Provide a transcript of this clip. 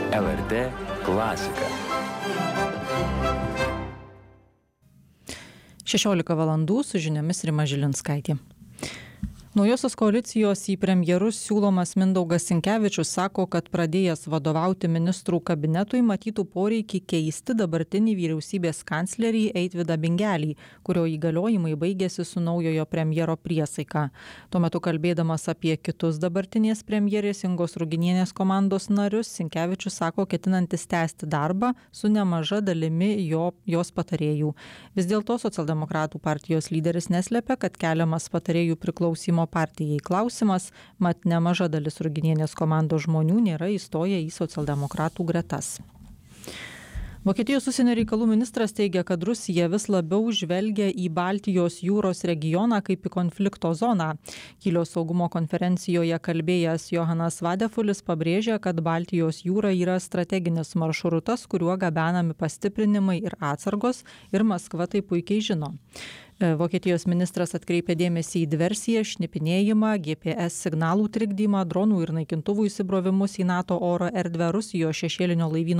LRT klasika. 16 valandų su žiniomis Rima Žilinskaitė. Naujosios koalicijos į premjerus siūlomas Mindaugas Sinkevičius sako, kad pradėjęs vadovauti ministrų kabinetui matytų poreikį keisti dabartinį vyriausybės kanclerį Eitvydą Bingelį, kurio įgaliojimai baigėsi su naujojo premjero priesaika. Tuo metu kalbėdamas apie kitus dabartinės premjerės Ingos Ruginienės komandos narius, Sinkevičius sako, ketinantis tęsti darbą su nemaža dalimi jos patarėjų. Vis dėlto socialdemokratų partijos lyderis neslepia, kad keliamas patarėjų priklausimo partijai klausimas, mat nemaža dalis Ruginienės komandos žmonių nėra įstoję į socialdemokratų gretas. Vokietijos užsienio reikalų ministras teigia, kad Rusija vis labiau žvelgia į Baltijos jūros regioną kaip į konflikto zoną. Kylio saugumo konferencijoje kalbėjęs Johanas Vadefulis pabrėžė, kad Baltijos jūra yra strateginis maršrutas, kuriuo gabenami pastiprinimai ir atsargos, ir Maskva tai puikiai žino. Vokietijos ministras atkreipė dėmesį į diversiją, šnipinėjimą, GPS signalų trikdymą, dronų ir naikintuvų įsibrovimus į NATO oro erdvę, Rusijos šešėlinio laivyno